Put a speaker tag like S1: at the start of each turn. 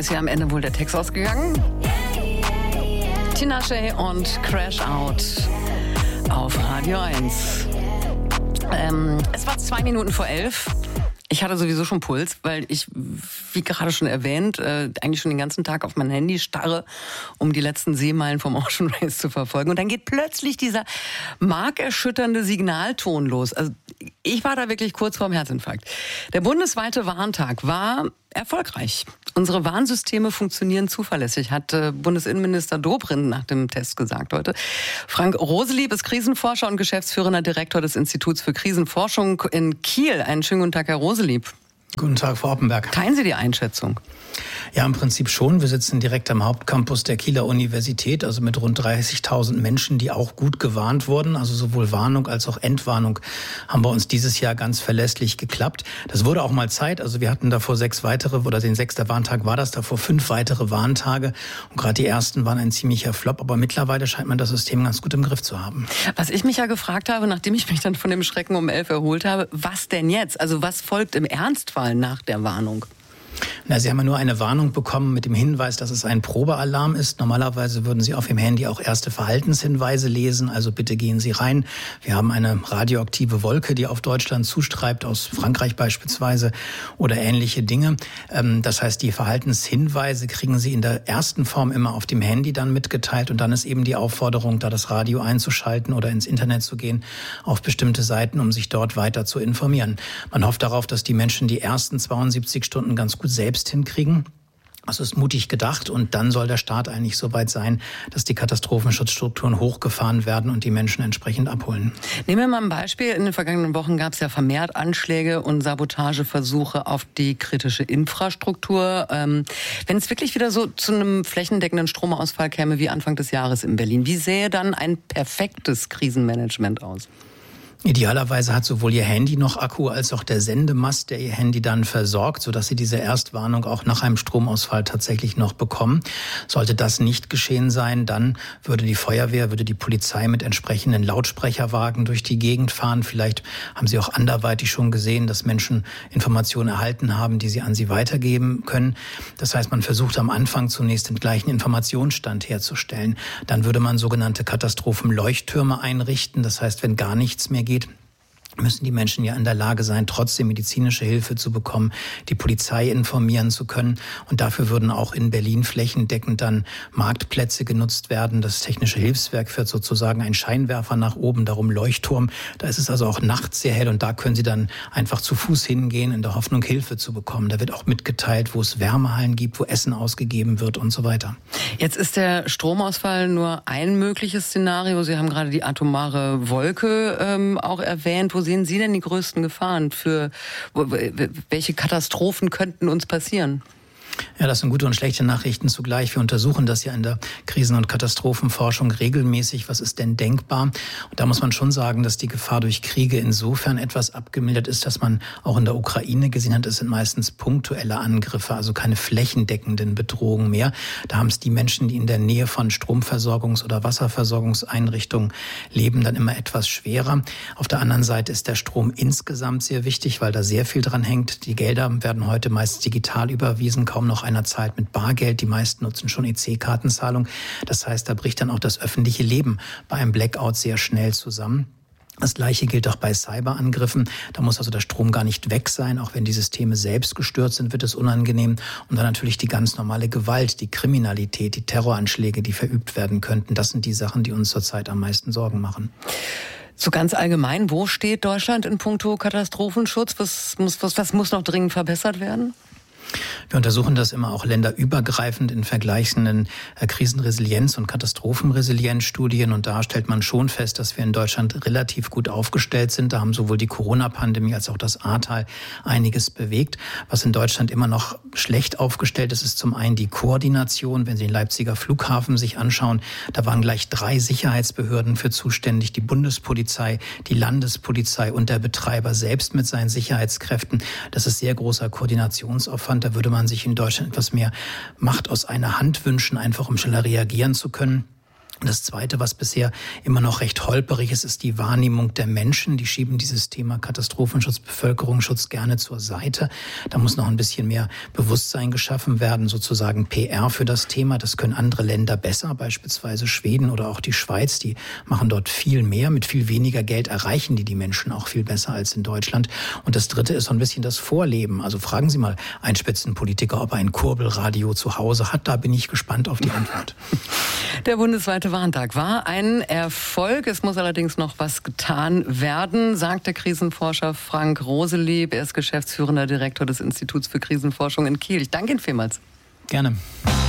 S1: ist hier am Ende wohl der Text ausgegangen. Tinashe und Crash Out auf Radio 1. Es war 2 Minuten vor 11. Ich hatte sowieso schon Puls, weil ich, wie gerade schon erwähnt, eigentlich schon den ganzen Tag auf mein Handy starre, um die letzten Seemeilen vom Ocean Race zu verfolgen. Und dann geht plötzlich dieser markerschütternde Signalton los. Also ich war da wirklich kurz vorm Herzinfarkt. Der bundesweite Warntag war erfolgreich. Unsere Warnsysteme funktionieren zuverlässig, hat Bundesinnenminister Dobrindt nach dem Test gesagt heute. Frank Roselieb ist Krisenforscher und geschäftsführender Direktor des Instituts für Krisenforschung in Kiel. Einen schönen guten Tag, Herr Roselieb.
S2: Guten Tag, Frau Oppenberg.
S1: Teilen Sie die Einschätzung?
S2: Ja, im Prinzip schon. Wir sitzen direkt am Hauptcampus der Kieler Universität, also mit rund 30.000 Menschen, die auch gut gewarnt wurden. Also sowohl Warnung als auch Entwarnung haben bei uns dieses Jahr ganz verlässlich geklappt. Das wurde auch mal Zeit. Also wir hatten davor 6 weitere, oder den 6. Warntag war das, davor 5 weitere Warntage. Und gerade die ersten waren ein ziemlicher Flop. Aber mittlerweile scheint man das System ganz gut im Griff zu haben.
S1: Was ich mich ja gefragt habe, nachdem ich mich dann von dem Schrecken um 11 erholt habe, was denn jetzt? Also was folgt im Ernstfall nach der Warnung?
S2: Na, Sie haben ja nur eine Warnung bekommen mit dem Hinweis, dass es ein Probealarm ist. Normalerweise würden Sie auf Ihrem Handy auch erste Verhaltenshinweise lesen. Also bitte gehen Sie rein. Wir haben eine radioaktive Wolke, die auf Deutschland zustreibt, aus Frankreich beispielsweise oder ähnliche Dinge. Das heißt, die Verhaltenshinweise kriegen Sie in der ersten Form immer auf dem Handy dann mitgeteilt. Und dann ist eben die Aufforderung, da das Radio einzuschalten oder ins Internet zu gehen, auf bestimmte Seiten, um sich dort weiter zu informieren. Man hofft darauf, dass die Menschen die ersten 72 Stunden ganz gut selbst hinkriegen. Das ist mutig gedacht und dann soll der Start eigentlich soweit sein, dass die Katastrophenschutzstrukturen hochgefahren werden und die Menschen entsprechend abholen.
S1: Nehmen wir mal ein Beispiel. In den vergangenen Wochen gab es ja vermehrt Anschläge und Sabotageversuche auf die kritische Infrastruktur. Wenn es wirklich wieder so zu einem flächendeckenden Stromausfall käme wie Anfang des Jahres in Berlin, wie sähe dann ein perfektes Krisenmanagement aus?
S2: Idealerweise hat sowohl Ihr Handy noch Akku als auch der Sendemast, der Ihr Handy dann versorgt, sodass Sie diese Erstwarnung auch nach einem Stromausfall tatsächlich noch bekommen. Sollte das nicht geschehen sein, dann würde die Feuerwehr, würde die Polizei mit entsprechenden Lautsprecherwagen durch die Gegend fahren. Vielleicht haben Sie auch anderweitig schon gesehen, dass Menschen Informationen erhalten haben, die sie an Sie weitergeben können. Das heißt, man versucht am Anfang zunächst den gleichen Informationsstand herzustellen. Dann würde man sogenannte Katastrophenleuchttürme einrichten. Das heißt, wenn gar nichts mehr geht, müssen die Menschen ja in der Lage sein, trotzdem medizinische Hilfe zu bekommen, die Polizei informieren zu können. Und dafür würden auch in Berlin flächendeckend dann Marktplätze genutzt werden. Das Technische Hilfswerk führt sozusagen einen Scheinwerfer nach oben, darum Leuchtturm. Da ist es also auch nachts sehr hell und da können Sie dann einfach zu Fuß hingehen, in der Hoffnung, Hilfe zu bekommen. Da wird auch mitgeteilt, wo es Wärmehallen gibt, wo Essen ausgegeben wird und so weiter.
S1: Jetzt ist der Stromausfall nur ein mögliches Szenario. Sie haben gerade die atomare Wolke auch erwähnt. Wo sehen Sie denn die größten Gefahren? Welche Katastrophen könnten uns passieren?
S2: Ja, das sind gute und schlechte Nachrichten zugleich. Wir untersuchen das ja in der Krisen- und Katastrophenforschung regelmäßig. Was ist denn denkbar? Und da muss man schon sagen, dass die Gefahr durch Kriege insofern etwas abgemildert ist, dass man auch in der Ukraine gesehen hat, es sind meistens punktuelle Angriffe, also keine flächendeckenden Bedrohungen mehr. Da haben es die Menschen, die in der Nähe von Stromversorgungs- oder Wasserversorgungseinrichtungen leben, dann immer etwas schwerer. Auf der anderen Seite ist der Strom insgesamt sehr wichtig, weil da sehr viel dran hängt. Die Gelder werden heute meist digital überwiesen, kaum noch einer zahlt mit Bargeld. Die meisten nutzen schon EC-Kartenzahlung. Das heißt, da bricht dann auch das öffentliche Leben bei einem Blackout sehr schnell zusammen. Das Gleiche gilt auch bei Cyberangriffen. Da muss also der Strom gar nicht weg sein. Auch wenn die Systeme selbst gestört sind, wird es unangenehm. Und dann natürlich die ganz normale Gewalt, die Kriminalität, die Terroranschläge, die verübt werden könnten. Das sind die Sachen, die uns zurzeit am meisten Sorgen machen.
S1: So ganz allgemein, wo steht Deutschland in puncto Katastrophenschutz? Was muss noch dringend verbessert werden?
S2: Wir untersuchen das immer auch länderübergreifend in vergleichenden Krisenresilienz- und Katastrophenresilienzstudien. Und da stellt man schon fest, dass wir in Deutschland relativ gut aufgestellt sind. Da haben sowohl die Corona-Pandemie als auch das Ahrtal einiges bewegt. Was in Deutschland immer noch schlecht aufgestellt ist, ist zum einen die Koordination. Wenn Sie den Leipziger Flughafen sich anschauen, da waren gleich 3 Sicherheitsbehörden für zuständig. Die Bundespolizei, die Landespolizei und der Betreiber selbst mit seinen Sicherheitskräften. Das ist sehr großer Koordinationsaufwand. Da würde man sich in Deutschland etwas mehr Macht aus einer Hand wünschen, einfach um schneller reagieren zu können. Und das Zweite, was bisher immer noch recht holperig ist, ist die Wahrnehmung der Menschen. Die schieben dieses Thema Katastrophenschutz, Bevölkerungsschutz gerne zur Seite. Da muss noch ein bisschen mehr Bewusstsein geschaffen werden, sozusagen PR für das Thema. Das können andere Länder besser, beispielsweise Schweden oder auch die Schweiz. Die machen dort viel mehr. Mit viel weniger Geld erreichen die Menschen auch viel besser als in Deutschland. Und das Dritte ist so ein bisschen das Vorleben. Also fragen Sie mal einen Spitzenpolitiker, ob er ein Kurbelradio zu Hause hat. Da bin ich gespannt auf die Antwort.
S1: Der bundesweite Warntag war ein Erfolg. Es muss allerdings noch was getan werden, sagt der Krisenforscher Frank Roselieb. Er ist geschäftsführender Direktor des Instituts für Krisenforschung in Kiel. Ich danke Ihnen vielmals.
S2: Gerne.